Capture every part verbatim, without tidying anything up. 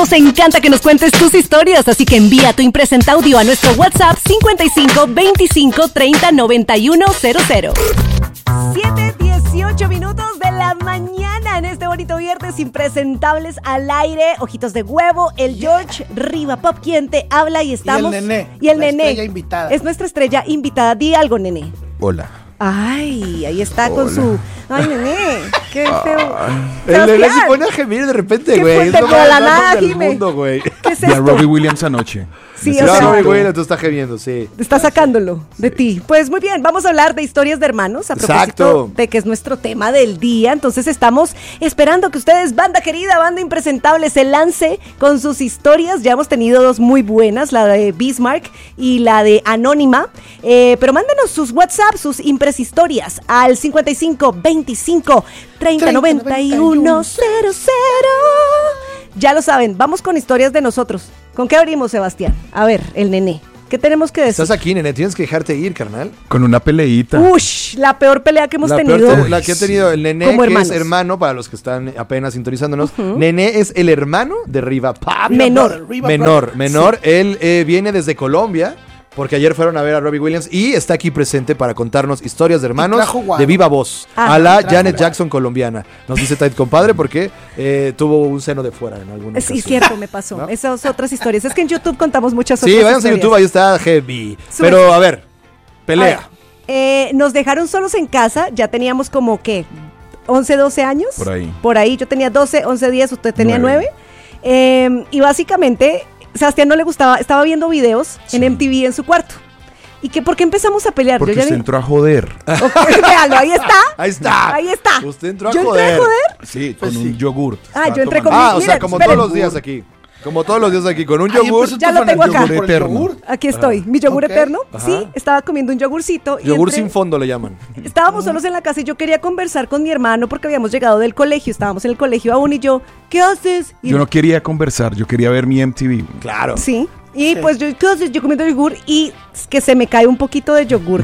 Nos encanta que nos cuentes tus historias, así que envía tu impresenta audio a nuestro WhatsApp cincuenta y cinco veinticinco treinta noventa y uno cero cero. siete dieciocho minutos de la mañana en este bonito viernes, impresentables al aire, ojitos de huevo, el George Riva Pop, quien te habla y estamos. Y el nené. Y el la nené. estrella invitada. Es nuestra estrella invitada. Di algo, nené. Hola. Ay, ahí está Hola. con su... Ay, nené, qué feo. El nené Sebastián, se pone a gemir de repente, ¿Qué güey. fue? Es De lo la más nada, raro del Jime. mundo, güey. ¿Qué es Vi a esto? Robbie Williams anoche. Sí, Me o No, sea, no, siento- güey, tú estás gemiendo, sí. Está sacándolo de ti. Pues muy bien, vamos a hablar de historias de hermanos a propósito Exacto. de que es nuestro tema del día. Entonces estamos esperando que ustedes, banda querida, banda impresentable, se lance con sus historias. Ya hemos tenido dos muy buenas, la de Bismarck y la de Anónima. Eh, pero mándenos sus WhatsApp, sus impreshistorias al cincuenta y cinco veinticinco treinta noventa y uno cero cero. Ya lo saben, vamos con historias de nosotros. ¿Con qué abrimos, Sebastián? A ver, el nené. ¿Qué tenemos que decir? Estás aquí, nene, tienes que dejarte ir, carnal. Con una peleita. Ush, la peor pelea que hemos La, tenido. peor te- la que ha tenido el nené, Como que hermanos. es hermano, para los que están apenas sintonizándonos. Nené es el hermano de Riva Pop. Menor. Riva Menor, Brother. menor. Él eh, viene desde Colombia, porque ayer fueron a ver a Robbie Williams y está aquí presente para contarnos historias de hermanos trajo guaro. de viva voz. Ah, a la trajo Janet guaro. Jackson colombiana. Nos dice Tait compadre porque eh, tuvo un seno de fuera en alguna Sí, ocasión. cierto, me pasó. ¿No? Esas otras historias. Es que en YouTube contamos muchas Sí, otras váyanse a historias. YouTube, ahí está Heavy. Sube. Pero a ver, A pelea. ver, eh, nos dejaron solos en casa. Ya teníamos como, ¿qué? once, doce años. Por ahí. Por ahí. Yo tenía doce, once días. Usted tenía Nueve. nueve. Eh, y básicamente, Sebastián no le gustaba. Estaba viendo videos Sí. en M T V en su cuarto. ¿Y que por qué empezamos a pelear? Porque Yo ya usted ni- entró a joder. Ok, véalo, ahí está. Ahí está. Ahí está. Usted entró a ¿Yo entré joder. a joder? Sí, Pues con sí. un yogurt. Ah, Estaba yo entré tomando- con- Ah, o sea, Miren, como esperen. todos los días aquí. Como todos los días aquí, con un Ahí yogur. empezó Ya tu lo tengo acá. fanatismo por el Eterno. yogur. Aquí estoy, mi yogur Ok. eterno. Ajá. Sí, estaba comiendo un yogurcito. y Yogur entré- sin fondo le llaman. Estábamos solos en la casa y yo quería conversar con mi hermano porque habíamos llegado del colegio. Estábamos en el colegio aún y yo, ¿qué haces? Y Yo no quería conversar, yo quería ver mi M T V. Claro. Sí. Y Sí. pues yo, ¿qué haces? Yo comiendo yogur y es que se me cae un poquito de yogur.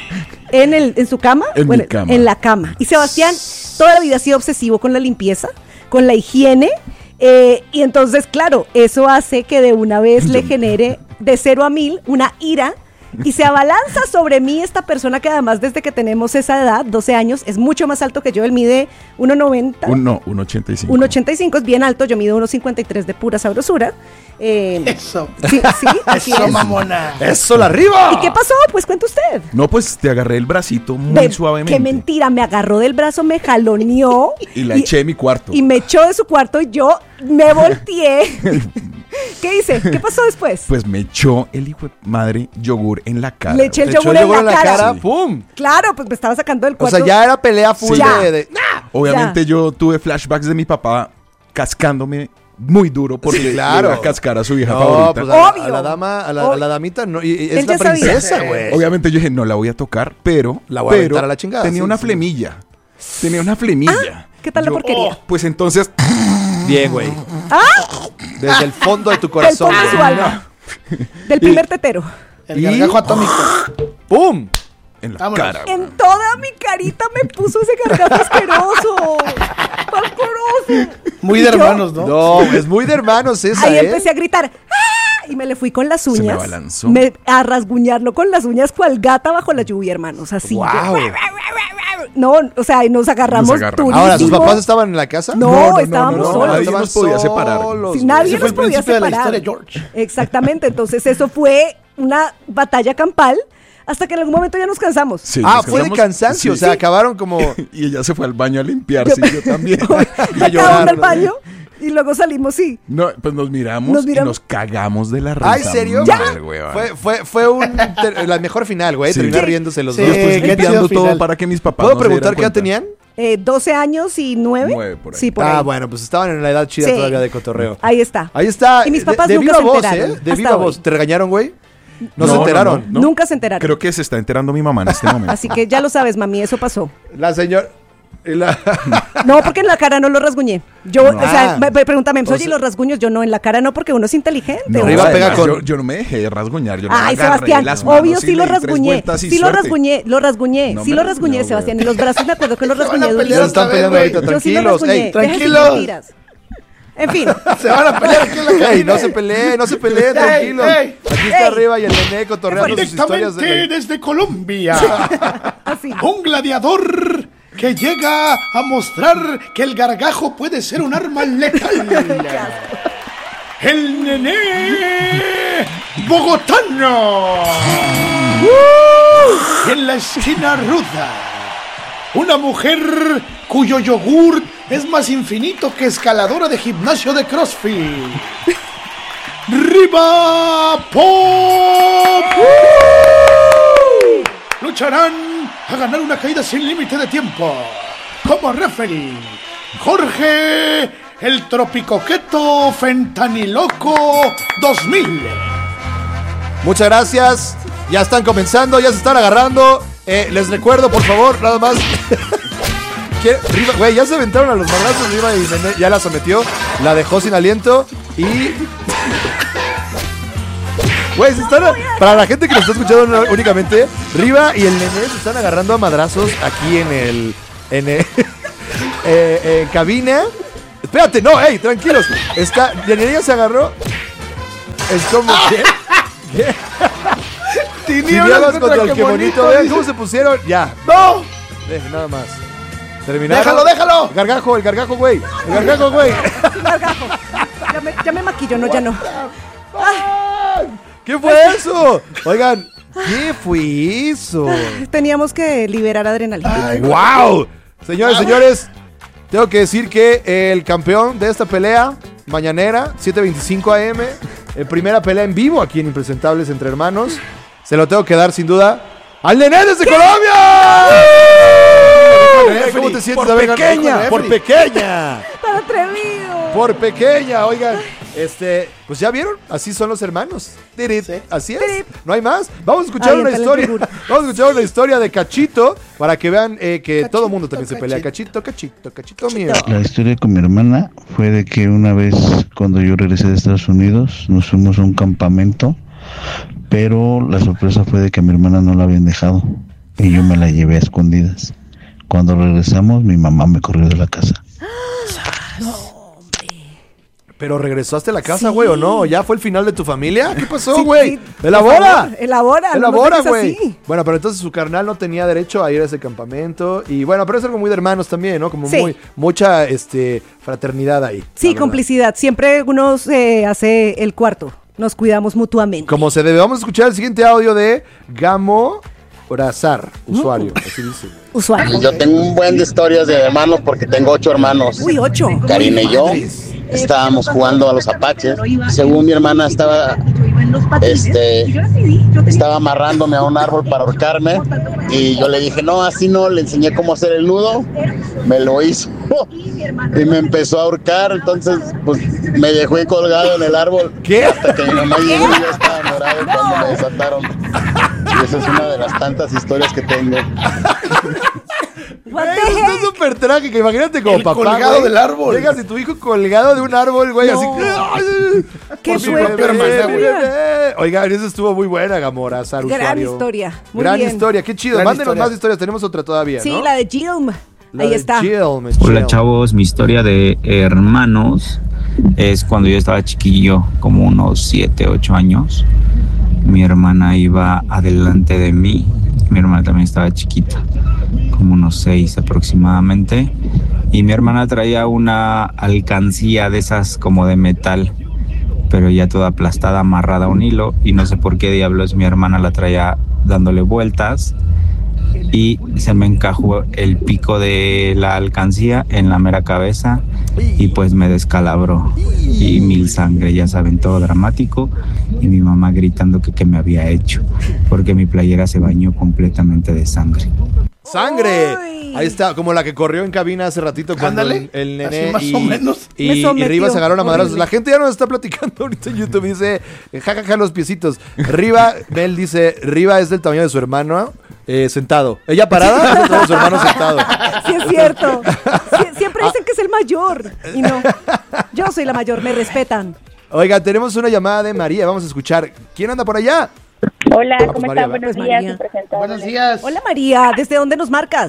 En, el, en su cama, En mi cama. en la cama. Y Sebastián toda la vida ha sido obsesivo con la limpieza, con la higiene. eh, y entonces, claro, eso hace que de una vez le genere de cero a mil una ira. Y se abalanza sobre mí esta persona que además desde que tenemos esa edad, doce años, es mucho más alto que yo. Él mide uno noventa. Un, no, un ochenta y cinco. uno ochenta y cinco es bien alto, yo mido uno cincuenta y tres de pura sabrosura. Eh, Eso. sí, sí, así Eso, es. mamona. ¡Eso, la arriba! ¿Y qué pasó? Pues cuenta usted. No, pues te agarré el bracito muy Ve, suavemente. Qué mentira, me agarró del brazo, me jaloneó. Y la eché en mi cuarto. Y me echó de su cuarto y yo me volteé. ¿Qué hice? ¿Qué pasó después? Pues me echó el hijo de madre yogur en la cara. Le eché el Te echó yogur, el en, la cara. Sí. ¡pum! Claro, pues me estaba sacando del O cuarto. sea, ya era pelea full Sí. Ya. de... de- Obviamente yo tuve flashbacks de mi papá cascándome muy duro porque Sí, claro. le iba a cascar a su hija No, favorita. pues a, la- Obvio. a la dama, a la, a la damita, no, y- y es Él la ya sabía. princesa, Sí. güey. Obviamente yo dije, no la voy a tocar, pero, La voy a pero aventar a la chingada, tenía sí, una sí. flemilla. Tenía una flemilla. ¿Qué tal la Yo, porquería? oh, pues entonces, Bien, güey. ¿Ah? Desde el fondo de tu Del corazón. fondo de su güey. alma. Del primer tetero. El Y- gargajo atómico. ¡Pum! en la Vámonos. cara. güey. En toda mi carita me puso ese gargajo asqueroso. ¡Asqueroso! Muy Y de yo- hermanos, ¿no? No, es muy de hermanos esa, Ahí ¿eh? empecé a gritar ¡ah! Y me le fui con las Se me uñas. abalanzó. me- a rasguñarlo con las uñas cual gata bajo la lluvia, hermanos. Así. yo- Guau. No, o sea, y nos agarramos. Nos agarramos. Ahora, ¿sus durísimo. papás estaban en la casa? No, estábamos solos. Nadie estaban nos podía separar. solos, Sí, güey. nadie Ese fue nos el podía principio de la separar. historia, George. Exactamente, entonces eso fue una batalla campal hasta que en algún momento ya nos cansamos. Sí, Ah, nos fue de cansamos. cansancio, Sí, o sea, sí. acabaron como... Y ella se fue al baño a limpiarse y yo también. Y a Acabamos llorar, del ¿no? baño y luego salimos, sí. No, pues nos miramos, Nos miramos. y nos cagamos de la risa. ¿Ah, en serio? Mal, güey, Fue, fue, fue un, ter- la mejor final, güey. Sí. Terminar Sí. riéndose los Sí. dos. Después qué limpiando chido todo final. para que mis papás ¿Puedo no se preguntar dieran qué edad cuenta. tenían? Eh, doce años y nueve. Nueve, por ahí. Sí, por Ah, ahí. bueno, pues estaban en la edad chida Sí. todavía de cotorreo. Ahí está. Ahí está. Y mis de- papás de, nunca viva se voz, enteraron, ¿eh? De hasta viva hoy. voz. ¿Te regañaron, güey? No, se No, enteraron. no, no. Nunca se enteraron. Creo que se está enterando mi mamá en este momento. Así que ya lo sabes, mami, eso pasó. La señora... la- No, porque en la cara no lo rasguñé. Yo, No. o sea, Ah. me- me- pregúntame, O oye, sea- los rasguños, yo no, en la cara no, porque uno es inteligente. No, Arriba oye. pega además, con- yo, yo no me dejé rasguñar. Yo le Ay, agarré Sebastián, las manos obvio y sí le lo di tres rasguñé. vueltas y Sí lo suerte. rasguñé, lo rasguñé, No sí me- lo rasguñé, no, güey. Sebastián. En los brazos me acuerdo que lo Se van a rasguñé pelear durísimo. Ya están otra vez, peleando güey. ahorita, Yo sí lo tranquilos. rasguñé. Ey, Deja de decir tranquilos. mentiras. En fin. Se van a pelear aquí en la Ey, cabina. no se peleen, no se peleen, tranquilos. ey. Aquí está Ey. arriba y el Nené cotorreando sus historias Directamente de... desde Colombia. Así. Un gladiador que llega a mostrar que el gargajo puede ser un arma letal. El Nené bogotano. En la esquina ruda, una mujer cuyo yogur es más infinito que escaladora de gimnasio de CrossFit. ¡Riva Pop! Lucharán a ganar una caída sin límite de tiempo. Como referee, Jorge el Tropicoqueto Fentaniloco dos mil. Muchas gracias. Ya están comenzando, ya se están agarrando. Eh, les recuerdo, por favor, nada más. ¿Qué? Riva, güey, ya se aventaron a los madrazos. Riva y Nené ya la sometió. La dejó sin aliento. Y. Güey, se están. A... Para la gente que nos está escuchando únicamente, Riva y el Nené se están agarrando a madrazos aquí en el. En el. eh, en cabina. Espérate, no, hey, tranquilos. Está. Nené ya se agarró. Es como que. ¿Qué? Tinieblas contra el que bonito. Vean cómo se pusieron. Ya. ¡No! Eh, nada más. Terminaron. ¡Déjalo, déjalo! El gargajo, el gargajo, güey. El gargajo, güey. Gargajo. Ya me, ya me maquillo, no, ya no. ¿Qué fue eso? Oigan, ¿qué fue eso? Teníamos que liberar adrenalina. ¡Wow! Señores, señores, tengo que decir que el campeón de esta pelea mañanera, siete veinticinco a eme, en primera pelea en vivo aquí en Impresentables Entre Hermanos, se lo tengo que dar sin duda al Nené desde Colombia. ¿Cómo te sientes? Por A ver, pequeña, gana- por pequeña. ¡Tan atrevido! Por pequeña, oigan. Este, pues ya vieron, así son los hermanos. Tirit, Sí. así es. Tirit. No hay más. Vamos a escuchar una Aviéntale el historia. yogur. Vamos a escuchar una historia de Cachito para que vean eh, que Cachito, todo el mundo también se pelea. Cachito. Cachito, Cachito, Cachito mío. La historia con mi hermana fue de que una vez cuando yo regresé de Estados Unidos nos fuimos a un campamento, pero la sorpresa fue de que a mi hermana no la habían dejado y yo me la llevé a escondidas. Cuando regresamos mi mamá me corrió de la casa. Pero regresaste a la casa, Sí. güey, ¿o no? ¿Ya fue el final de tu familia? ¿Qué pasó, Sí, güey? sí, por ¡Elabora! favor, elabora, no nos ¡Elabora, dejes güey! así. Bueno, pero entonces su carnal no tenía derecho a ir a ese campamento. Y bueno, pero es algo muy de hermanos también, ¿no? Como Sí. muy, mucha este, fraternidad ahí. Sí, la verdad. complicidad. Siempre uno se hace el cuarto. Nos cuidamos mutuamente. Como se debe. Vamos a escuchar el siguiente audio de Gamo Brazar, usuario. Así dice. Usuario. Yo tengo un buen de historias de hermanos porque tengo ocho hermanos. Uy, ocho. Karina y yo estábamos jugando a los apaches. Según mi hermana estaba, este, estaba amarrándome a un árbol para ahorcarme y yo le dije, no, así no, le enseñé cómo hacer el nudo, me lo hizo y me empezó a ahorcar, entonces pues me dejó ahí colgado en el árbol. ¿Qué? Hasta que mi mamá llegó y yo estaba morado cuando me desataron. Y esa es una de las tantas historias que tengo. What Güey, the eso está heck? súper trágico. Imagínate como El papá, colgado güey. del árbol. Llegas y tu hijo colgado de un árbol, güey, No. así. Qué Por mi suerte, bebé, qué mi historia. bebé. Oigan, eso estuvo muy buena, Gamora, Sar, Gran usuario. historia. Muy Gran bien. historia, qué chido. Gran Mándenos historia. más historias. Tenemos otra todavía, Sí, ¿no? la de Gilm. La Ahí de está. Jill, Miss Hola Jill. chavos, mi historia de hermanos es cuando yo estaba chiquillo, como unos siete, ocho años. Mi hermana iba adelante de mí, mi hermana también estaba chiquita, como unos seis aproximadamente. Y mi hermana traía una alcancía de esas como de metal, pero ya toda aplastada, amarrada a un hilo. Y no sé por qué diablos mi hermana la traía dándole vueltas. Y se me encajó el pico de la alcancía en la mera cabeza y pues me descalabró y mil sangre, ya saben, todo dramático, y mi mamá gritando que qué me había hecho porque mi playera se bañó completamente de sangre. ¡Sangre! Uy. Ahí está, como la que corrió en cabina hace ratito cuando Ándale, el, el así nené más y, o menos. y, Me y sometió. Riva se agarraron a madrazos. Horrible. La gente ya nos está platicando ahorita en YouTube. Dice, jajaja, ja, ja, los piecitos. Riva, Mel dice, Riva es del tamaño de su hermano eh, sentado. Ella parada, es del tamaño de su hermano sentado. Sí, es cierto. Sie- siempre dicen que es el mayor. Y no. Yo soy la mayor, me respetan. Oiga, tenemos una llamada de María. Vamos a escuchar. ¿Quién anda por allá? Hola, Vamos, ¿cómo María, están? va. Buenos Pues, días, María. impresentables. Buenos días. Hola María, ¿desde dónde nos marcas?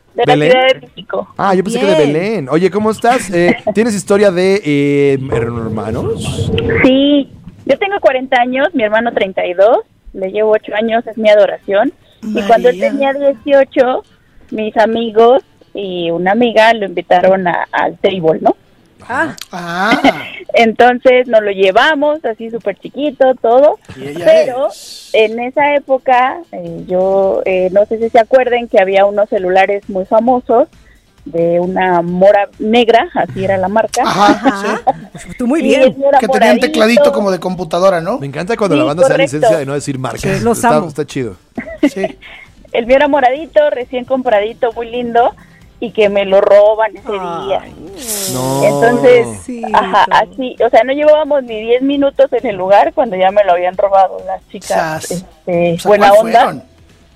De ¿Belén? la Ciudad de México. Ah, yo pensé Bien. que de Belén. Oye, ¿cómo estás? Eh, ¿Tienes historia de eh, hermanos? Sí, yo tengo cuarenta años, mi hermano treinta y dos, le llevo ocho años, es mi adoración. Y cuando él tenía dieciocho, mis amigos y una amiga lo invitaron a- al table, ¿no? Ah, Ah, Entonces nos lo llevamos, así súper chiquito, todo. y ella Pero es. en esa época, eh, yo eh, no sé si se acuerden que había unos celulares muy famosos de una mora negra, así era la marca. Ajá, sí. tú muy Y bien. el mío era Que tenía un moradito. tecladito como de computadora, ¿no? Me encanta cuando Sí, la banda se da correcto. licencia de no decir marcas. Sí, los está, amo. está chido. Sí. El mío era moradito, recién compradito, muy lindo, y que me lo roban ese día. No. Entonces, Sí, ajá, todo. así, o sea, no llevábamos ni diez minutos en el lugar cuando ya me lo habían robado las chicas. Sas. Este, O sea, buena ¿cuál onda. fueron?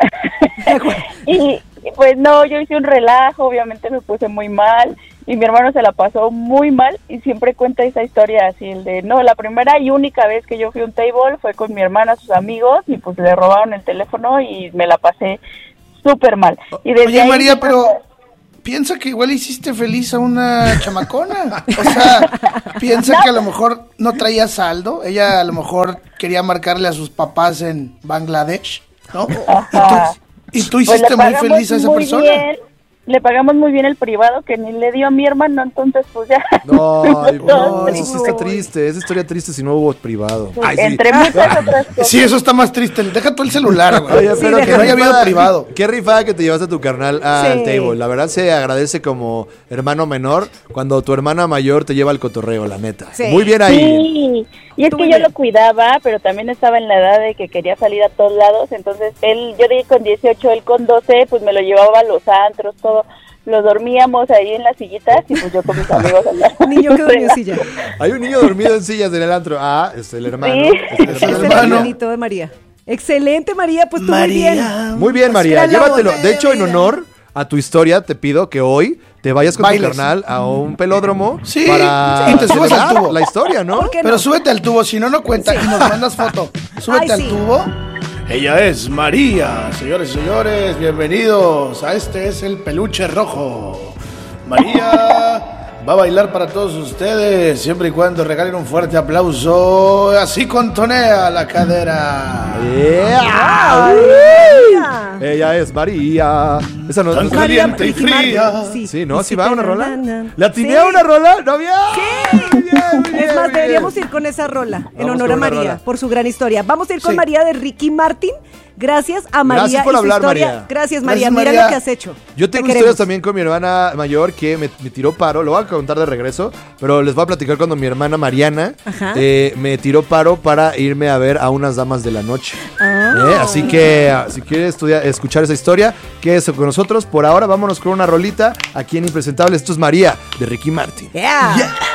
Y y, pues no, yo hice un relajo, obviamente me puse muy mal y mi hermano se la pasó muy mal y siempre cuenta esa historia así, el de, no, la primera y única vez que yo fui a un table fue con mi hermano, sus amigos y pues le robaron el teléfono y me la pasé súper mal. Y desde Oye, ahí- María, pero piensa que igual hiciste feliz a una chamacona. O sea, piensa que a lo mejor no traía saldo. Ella a lo mejor quería marcarle a sus papás en Bangladesh, ¿no? Ajá. Y tú, y tú Pues hiciste le muy pagamos feliz a esa muy persona. bien, le pagamos muy bien el privado que ni le dio a mi hermano, entonces pues ya. No, ay, no, Todos eso sí está triste. Esa historia triste si no hubo privado. Sí, Ay, sí. entre muchas otras cosas. Sí, eso está más triste. Deja tú el celular, güey. Oye, Sí, pero deja que no haya habido rifada- privado. Qué rifada que te llevaste a tu carnal al Sí. table. La verdad se agradece como hermano menor cuando tu hermana mayor te lleva al cotorreo, la neta. Sí. Muy bien ahí. Sí, y es Tú que muy yo bien. lo cuidaba, pero también estaba en la edad de que quería salir a todos lados, entonces él, yo dije con dieciocho, él con doce, pues me lo llevaba a los antros, todo, lo dormíamos ahí en las sillitas y pues yo con mis amigos andaba. Niño que durmió en silla. Hay un niño dormido en sillas en el antro. Ah, es el hermano. Sí. Es el Es el hermano. Es el hermano. hermanito de María. Excelente, María, pues tú muy bien. Muy bien, María. Era la Llévatelo. voz De hecho, en honor a tu historia, te pido que hoy te vayas con Bailes. tu carnal a un pelódromo Sí, para y te subes al celebrar tubo. la historia, ¿no? ¿Por qué Pero no? súbete al tubo, si no, no cuenta. Y nos mandas foto. Súbete Ay, al sí. tubo. Ella es María. Señores y señores, bienvenidos a Este es el Peluche Rojo. María va a bailar para todos ustedes, siempre y cuando regalen un fuerte aplauso. Así contonea la cadera. Yeah. María. Ella es María. Esa no, Tan no- María caliente y Ricky Martin, fría. Sí, ¿no? Y ¿Sí si va te una rola? ganan. ¿Le atiné Sí. a una rola? ¿No había? Sí. Muy bien, muy bien, Es más, muy deberíamos bien. ir con esa rola en Vamos honor con a una María rola. por su gran historia. Vamos a ir con Sí. María de Ricky Martin. Gracias a María Gracias por y su hablar, historia. María. Gracias, María. Gracias, Mira María. lo que has hecho. Yo Te tengo queremos. historias también con mi hermana mayor que me, me tiró paro. Lo voy a contar de regreso, pero les voy a platicar cuando mi hermana Mariana Ajá. eh, me tiró paro para irme a ver a unas damas de la noche. Ah. Eh, Así que ah, si quieres estudiar, escuchar esa historia, quédese con nosotros. Por ahora vámonos con una rolita aquí en Impresentables. Esto es María de Ricky Martin. Yeah.